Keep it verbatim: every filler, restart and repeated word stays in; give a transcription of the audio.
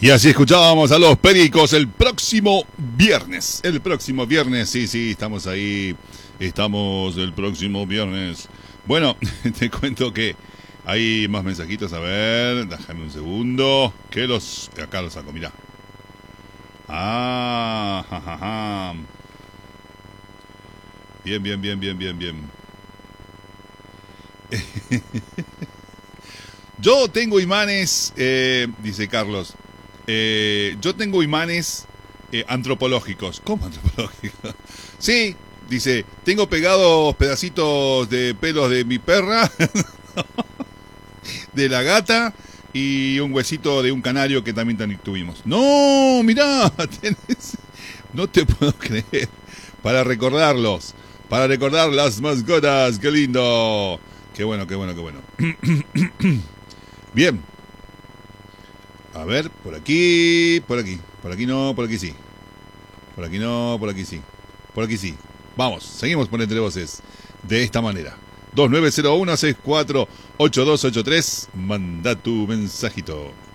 Y así escuchábamos a los Pericos el próximo viernes. El próximo viernes, sí, sí, estamos ahí. Estamos el próximo viernes. Bueno, te cuento que hay más mensajitos. A ver, déjame un segundo. Que los... Acá los saco, mirá. Ah, ja, ja, ja. Bien, bien, bien, bien, bien, bien. Yo tengo imanes, eh, dice Carlos. Eh, yo tengo imanes eh, antropológicos. ¿Cómo antropológicos? Sí, dice, tengo pegados pedacitos de pelos de mi perra, de la gata y un huesito de un canario que también tuvimos. No, mirá, tenés, no te puedo creer. Para recordarlos, para recordar las mascotas, qué lindo. Qué bueno, qué bueno, qué bueno. Bien. A ver, por aquí, por aquí. Por aquí no, por aquí sí. Por aquí no, por aquí sí. Por aquí sí. Vamos, seguimos por Entre Voces. De esta manera. dos nueve cero uno seis cuatro ocho dos ocho tres. Manda tu mensajito.